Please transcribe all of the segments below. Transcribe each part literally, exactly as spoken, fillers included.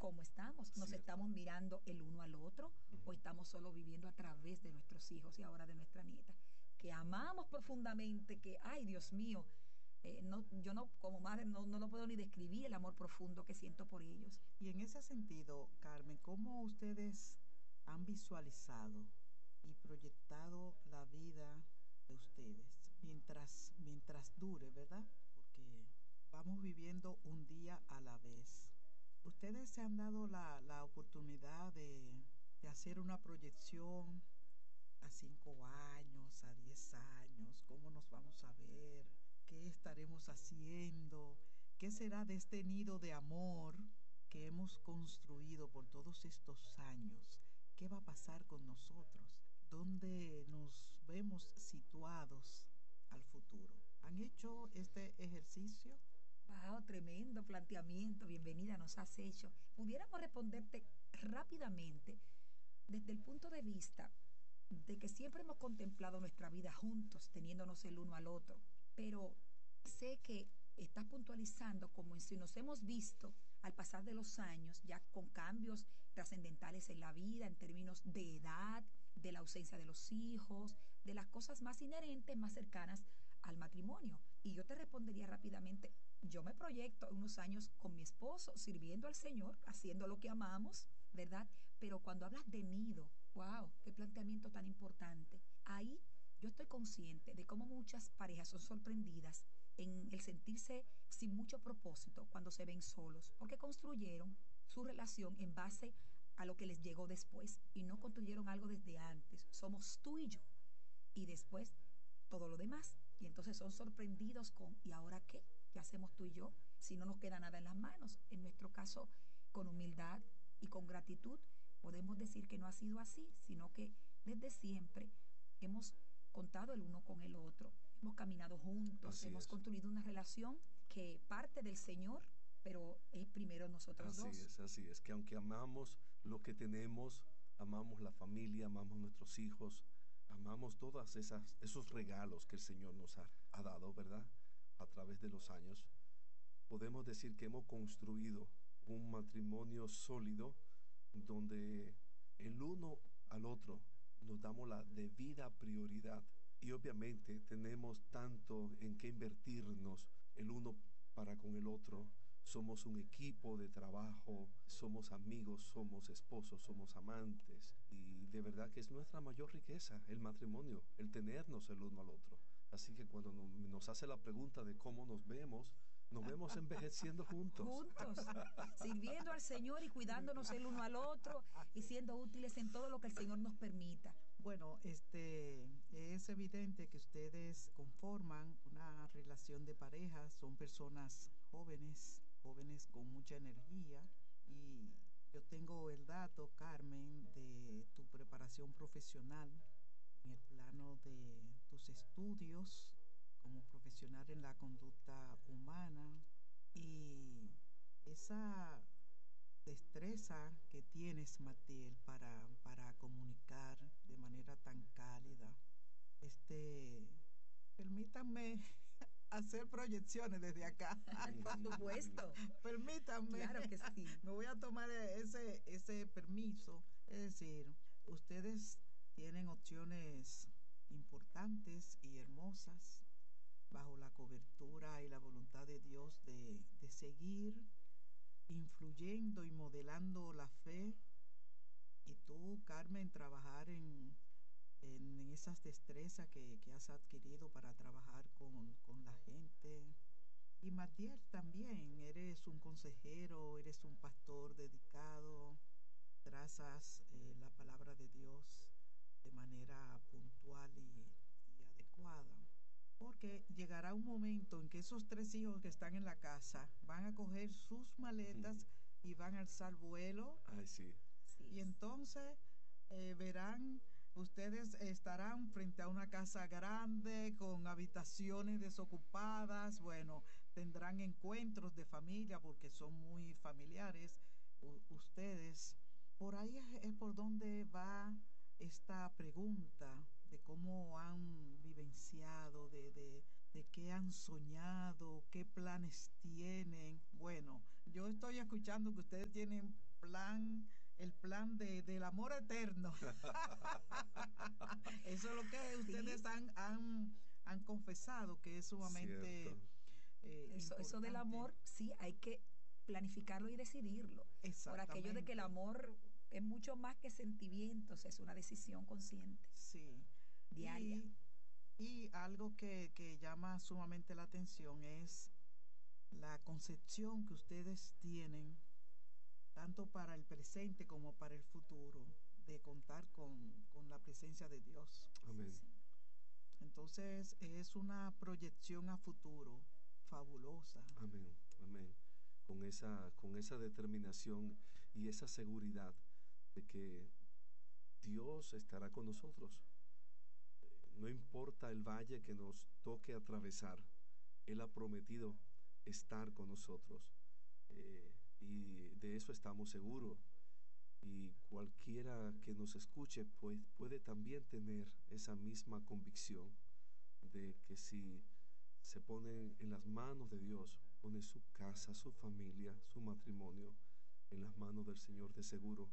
cómo estamos. ¿Nos Cierto. estamos mirando el uno al otro uh-huh. o estamos solo viviendo a través de nuestros hijos y ahora de nuestra nieta? Que amamos profundamente, que, ay, Dios mío, eh, no, yo no, como madre, no, no lo puedo ni describir el amor profundo que siento por ellos. Y en ese sentido, Carmen, ¿cómo ustedes han visualizado y proyectado la vida de ustedes mientras, mientras dure, verdad? Porque vamos viviendo un día a la vez. ¿Ustedes se han dado la, la oportunidad de, de hacer una proyección a cinco años, a diez años? ¿Cómo nos vamos a ver? ¿Qué estaremos haciendo? ¿Qué será de este nido de amor que hemos construido por todos estos años? ¿Qué va a pasar con nosotros? ¿Dónde nos vemos situados al futuro? ¿Han hecho este ejercicio? Wow, tremendo planteamiento, bienvenida nos has hecho. Pudiéramos responderte rápidamente desde el punto de vista de que siempre hemos contemplado nuestra vida juntos, teniéndonos el uno al otro, pero sé que estás puntualizando como en si nos hemos visto al pasar de los años, ya con cambios trascendentales en la vida, en términos de edad, de la ausencia de los hijos, de las cosas más inherentes, más cercanas al matrimonio. Y yo te respondería rápidamente, yo me proyecto unos años con mi esposo, sirviendo al Señor, haciendo lo que amamos, ¿verdad? Pero cuando hablas de nido, wow, qué planteamiento tan importante. Ahí yo estoy consciente de cómo muchas parejas son sorprendidas en el sentirse sin mucho propósito cuando se ven solos, porque construyeron su relación en base a lo que les llegó después y no construyeron algo desde antes. Somos tú y yo y después todo lo demás. Y entonces son sorprendidos con ¿y ahora qué? ¿Qué hacemos tú y yo si no nos queda nada en las manos? En nuestro caso, con humildad y con gratitud, podemos decir que no ha sido así, sino que desde siempre hemos contado el uno con el otro, hemos caminado juntos, así hemos es. construido una relación que parte del Señor, pero es primero nosotros así dos. Así es, así es, que aunque amamos lo que tenemos, amamos la familia, amamos nuestros hijos, amamos todas esas esos regalos que el Señor nos ha, ha dado, ¿verdad? A través de los años, podemos decir que hemos construido un matrimonio sólido donde el uno al otro nos damos la debida prioridad y obviamente tenemos tanto en qué invertirnos el uno para con el otro. Somos un equipo de trabajo, somos amigos, somos esposos, somos amantes y de verdad que es nuestra mayor riqueza el matrimonio, el tenernos el uno al otro. Así que cuando nos hace la pregunta de cómo nos vemos, nos vemos envejeciendo juntos. Juntos, sirviendo al Señor y cuidándonos el uno al otro y siendo útiles en todo lo que el Señor nos permita. Bueno, este es evidente que ustedes conforman una relación de pareja, son personas jóvenes, jóvenes con mucha energía y yo tengo el dato, Carmen, de tu preparación profesional en el plano de tus estudios como profesional en la conducta humana y esa destreza que tienes, Matiel, para, para comunicar de manera tan cálida. Este, permítanme hacer proyecciones desde acá. Por supuesto. Permítanme. Claro que sí. Me voy a tomar ese, ese permiso. Es decir, ustedes tienen opciones importantes y hermosas bajo la cobertura y la voluntad de Dios de, de seguir influyendo y modelando la fe y tú, Carmen, trabajar en, en, en esas destrezas que, que has adquirido para trabajar con, con la gente. Y Matiel también, eres un consejero, eres un pastor dedicado, trazas eh, la palabra de Dios de manera puntual y, y adecuada. Porque llegará un momento en que esos tres hijos que están en la casa van a coger sus maletas uh-huh. y van a alzar vuelo. Ay, sí. Sí. Y entonces eh, verán, ustedes estarán frente a una casa grande con habitaciones desocupadas. Bueno, tendrán encuentros de familia porque son muy familiares u- ustedes. Por ahí es, es por donde va esta pregunta de cómo han vivenciado, de, de, de qué han soñado, qué planes tienen. Bueno, yo estoy escuchando que ustedes tienen plan, el plan de, del amor eterno. Eso es lo que ustedes Sí. han, han, han confesado, que es sumamente eh, Eso, eso del importante. amor, sí, hay que planificarlo y decidirlo. Por aquello de que el Exactamente. amor es mucho más que sentimientos, es una decisión consciente, Sí. diaria. Y, y algo que, que llama sumamente la atención es la concepción que ustedes tienen, tanto para el presente como para el futuro, de contar con, con la presencia de Dios. Amén. Sí, sí. Entonces es una proyección a futuro fabulosa. Amén. Amén. Con esa, con esa determinación y esa seguridad de que Dios estará con nosotros. No importa el valle que nos toque atravesar, Él ha prometido estar con nosotros. Eh, y de eso estamos seguros. Y cualquiera que nos escuche pues, puede también tener esa misma convicción de que si se pone en las manos de Dios, pone su casa, su familia, su matrimonio en las manos del Señor, de seguro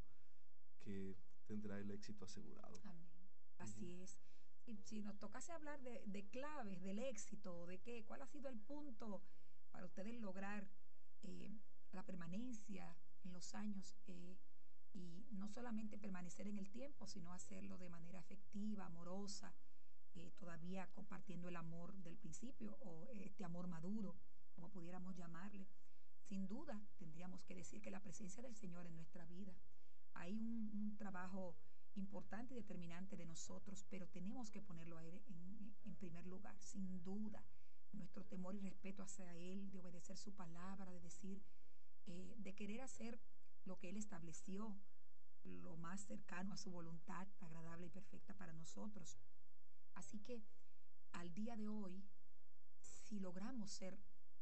que tendrá el éxito asegurado. Amén. Así Ujú. es. Si, si nos tocase hablar de, de claves del éxito, de qué, cuál ha sido el punto para ustedes lograr eh, la permanencia en los años eh, y no solamente permanecer en el tiempo, sino hacerlo de manera efectiva, amorosa, eh, todavía compartiendo el amor del principio o este amor maduro, como pudiéramos llamarle. Sin duda, tendríamos que decir que la presencia del Señor en nuestra vida. Hay un, un trabajo importante y determinante de nosotros, pero tenemos que ponerlo a él en, en primer lugar, sin duda. Nuestro temor y respeto hacia Él, de obedecer su palabra, de decir, eh, de querer hacer lo que Él estableció, lo más cercano a su voluntad, agradable y perfecta para nosotros. Así que al día de hoy, si logramos ser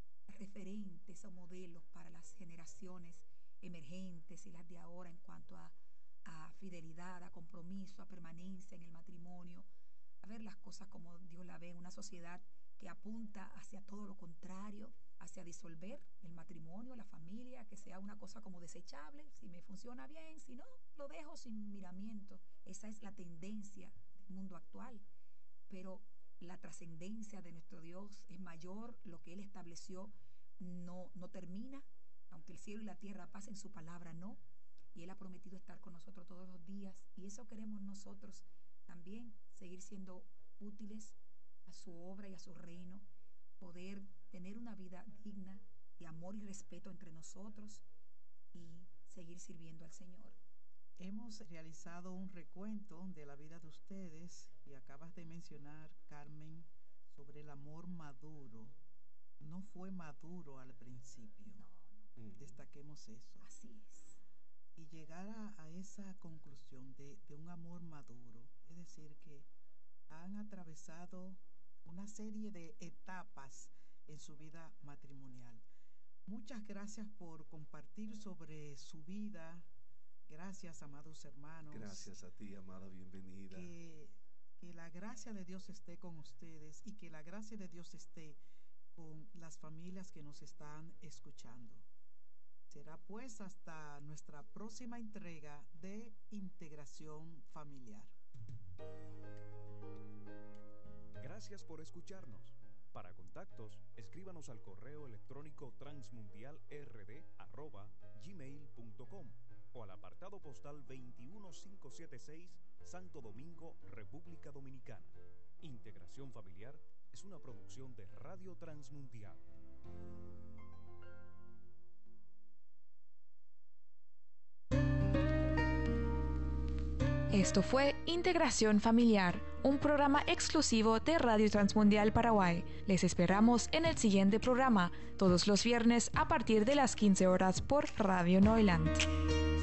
referentes o modelos para las generaciones emergentes y las de ahora en cuanto a, a fidelidad, a compromiso, a permanencia en el matrimonio, a ver las cosas como Dios la ve en una sociedad que apunta hacia todo lo contrario, hacia disolver el matrimonio, la familia, que sea una cosa como desechable, si me funciona bien, si no, lo dejo sin miramiento. Esa es la tendencia del mundo actual, pero la trascendencia de nuestro Dios es mayor, lo que Él estableció no, no termina, aunque el cielo y la tierra pasen, su palabra no, y Él ha prometido estar con nosotros todos los días, y eso queremos nosotros también, seguir siendo útiles a su obra y a su reino, poder tener una vida digna de amor y respeto entre nosotros y seguir sirviendo al Señor. Hemos realizado un recuento de la vida de ustedes y acabas de mencionar, Carmen, sobre el amor maduro. No fue maduro al principio. No, no. Ujú. Destaquemos eso. Así es. Y llegar a, a esa conclusión de, de un amor maduro, es decir, que han atravesado una serie de etapas en su vida matrimonial. Muchas gracias por compartir sobre su vida. Gracias, amados hermanos. Gracias a ti, amada, bienvenida. Que, que la gracia de Dios esté con ustedes y que la gracia de Dios esté con las familias que nos están escuchando. Será pues hasta nuestra próxima entrega de Integración Familiar. Gracias por escucharnos. Para contactos, escríbanos al correo electrónico transmundialrd arroba gmail punto com o al apartado postal veintiuno mil quinientos setenta y seis, Santo Domingo, República Dominicana. Integración Familiar es una producción de Radio Transmundial. Esto fue Integración Familiar, un programa exclusivo de Radio Transmundial Paraguay. Les esperamos en el siguiente programa, todos los viernes a partir de las quince horas por Radio Neuland.